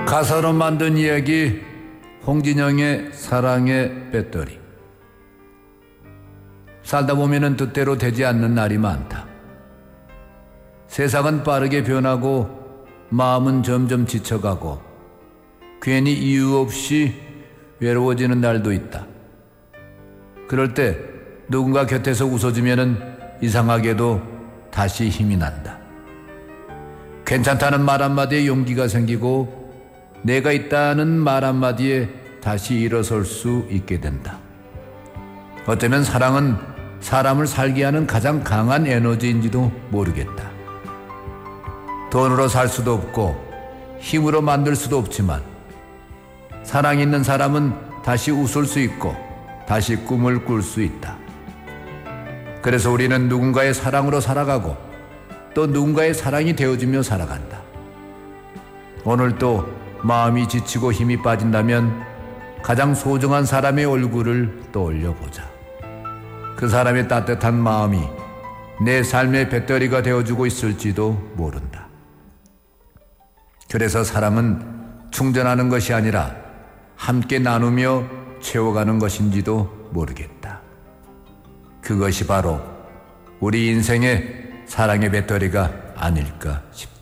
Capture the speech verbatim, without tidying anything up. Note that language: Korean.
가사로 만든 이야기, 홍진영의 사랑의 배터리. 살다 보면은 뜻대로 되지 않는 날이 많다. 세상은 빠르게 변하고 마음은 점점 지쳐가고 괜히 이유 없이 외로워지는 날도 있다. 그럴 때 누군가 곁에서 웃어주면은 이상하게도 다시 힘이 난다. 괜찮다는 말 한마디에 용기가 생기고 내가 있다는 말 한마디에 다시 일어설 수 있게 된다. 어쩌면 사랑은 사람을 살게 하는 가장 강한 에너지인지도 모르겠다. 돈으로 살 수도 없고 힘으로 만들 수도 없지만 사랑 있는 사람은 다시 웃을 수 있고 다시 꿈을 꿀 수 있다. 그래서 우리는 누군가의 사랑으로 살아가고 또 누군가의 사랑이 되어주며 살아간다. 오늘도 마음이 지치고 힘이 빠진다면 가장 소중한 사람의 얼굴을 떠올려 보자. 그 사람의 따뜻한 마음이 내 삶의 배터리가 되어주고 있을지도 모른다. 그래서 사랑은 충전하는 것이 아니라 함께 나누며 채워가는 것인지도 모르겠다. 그것이 바로 우리 인생의 사랑의 배터리가 아닐까 싶다.